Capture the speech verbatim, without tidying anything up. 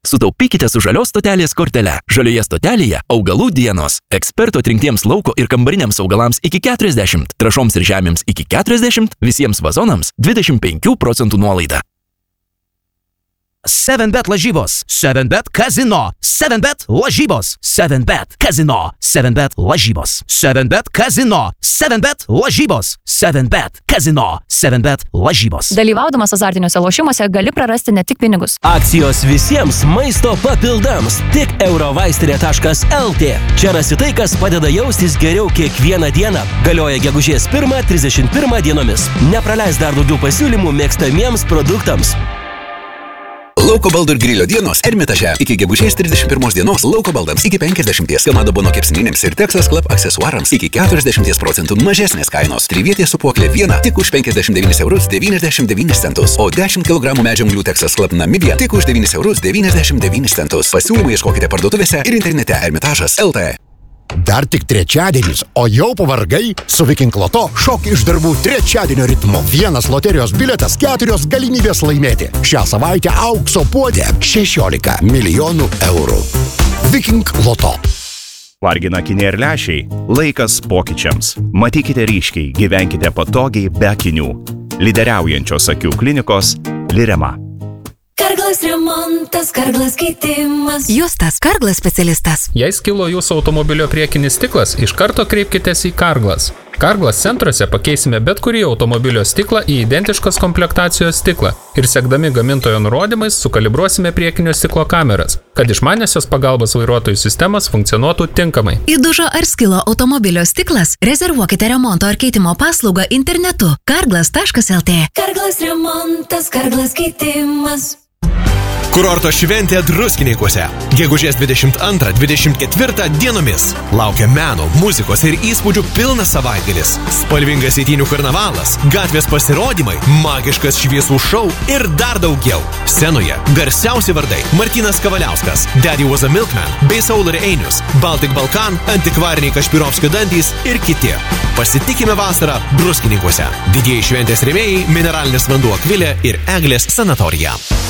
Sutaupykite su žalios stotelės kortele. Žalioje stotelėje augalų dienos. Eksperto atrinktiems lauko ir kambariniams augalams iki keturiasdešimt, trąšoms ir žemėms iki keturiasdešimt, visiems vazonams dvidešimt penkių procentų nuolaida. seven bet lažybos, seven bet kazino, seven bet lažybos, seven bet kazino, seven bet lažybos, seven bet kazino, seven bet lažybos, seven bet kazino, seven bet lažybos. Dalyvaudamas azartiniuose lošimuose gali prarasti ne tik pinigus. Akcijos visiems maisto papildams. Tik eurovaistinė taškas lt. Čia rasi tai, kas padeda jaustis geriau kiekvieną dieną. Galioja gegužės pirmą trisdešimt pirmą dienomis. Nepraleis dar daugiau pasiūlymų mėgstamiems produktams. Lauko baldų ir grilio dienos Ermitaže. Iki gegužės trisdešimt pirmos dienos lauko baldams iki penkiasdešimt. Kamado bono kepsninėms ir Texas Club aksesuarams iki keturiasdešimt procentų mažesnės kainos. Trivietė supuoklė viena tik už penkiasdešimt devynis eurus devyniasdešimt devynis centus. O dešimt kilogramų medžio anglių Texas Club Namibija tik už devynis eurus devyniasdešimt devynis centus. Pasiūlymų ieškokite parduotuvėse ir internete Ermitažas taškas lt. Dar tik trečiadienis, o jau pavargai? Su Viking Loto šok iš darbų trečiadienio ritmu. Vienas loterijos bilietas, keturios galimybės laimėti. Šią savaitę aukso puodė šešiolika milijonų eurų. Viking Loto. Vargina akiniai ir lęšiai? Laikas pokyčiams. Matykite ryškiai, gyvenkite patogiai be akinių. Lyderiaujančios akių klinikos Lirema. Karglas remontas, Karglas keitimas. Justas, Karglas specialistas. Jei skilo jūsų automobilio priekinis stiklas, iš karto kreipkitės į Karglas. Karglas centruose pakeisime bet kurį automobilio stiklą į identiškos komplektacijos stiklą ir sekdami gamintojo nurodymais sukalibruosime priekinio stiklo kameras, kad išmaniosios pagalbos vairuotojų sistemas funkcionuotų tinkamai. Įdužo ar skilo automobilio stiklas? Rezervuokite remonto ar keitimo paslaugą internetu karglas taškas lt. Karglas remontas, Karglas keitimas. Kurorto šventė Druskininkuose. Gegužės dvidešimt antrą dvidešimt ketvirtą dienomis. Laukia meno, muzikos ir įspūdžių pilnas savaitgalis. Spalvingas eitynių karnavalas, gatvės pasirodymai, magiškas šviesų šou ir dar daugiau. Scenoje garsiausi vardai Martynas Kavaliauskas, Daddy Was a Milkman bei Saularė Einius, Baltic Balkan, antikvariniai Kašpirovskio dantys ir kiti. Pasitikime vasarą Druskininkuose. Didieji šventės rėmėjai Mineralinis vanduo Akvilė ir Eglės sanatorija.